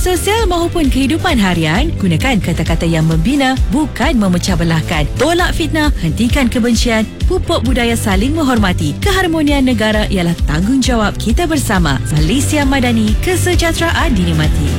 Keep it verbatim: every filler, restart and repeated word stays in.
sosial maupun kehidupan harian, gunakan kata-kata yang membina, bukan memecah belahkan. Tolak fitnah, hentikan kebencian, pupuk budaya saling menghormati. Keharmonian negara ialah tanggungjawab kita bersama. Malaysia Madani, kesejahteraan dinikmati.